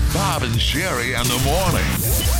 Bob and Sherry in the morning.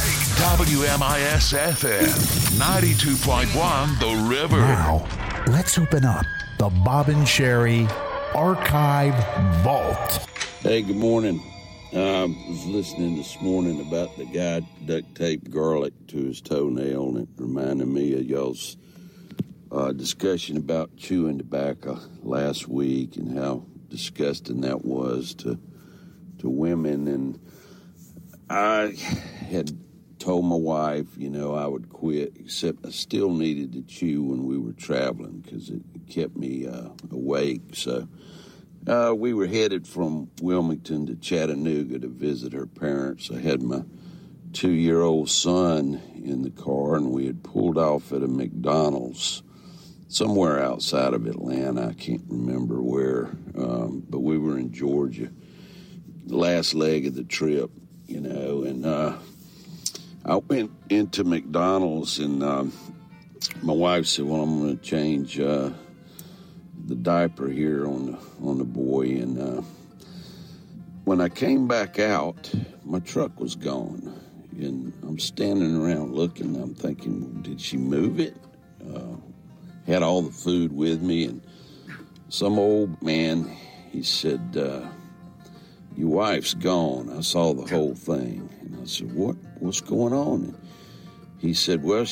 WMIS-FM, 92.1 The River. Now, let's open up the Bob and Sherry Archive Vault. Hey, good morning. I was listening this morning about the guy duct taped garlic to his toenail, and it reminded me of y'all's discussion about chewing tobacco last week and how disgusting that was to women. And I had told my wife, I would quit, except I still needed to chew when we were traveling because it kept me awake. So we were headed from Wilmington to Chattanooga to visit her parents. I had my 2-year-old son in the car, and we had pulled off at a McDonald's somewhere outside of Atlanta. I can't remember where, but we were in Georgia, the last leg of the trip, and I went into McDonald's, and my wife said, well, I'm going to change the diaper here on the boy. And when I came back out, my truck was gone. And I'm standing around looking. I'm thinking, did she move it? Had all the food with me. And some old man, he said, your wife's gone. I saw the whole thing. And I said, what's going on? And he said, well,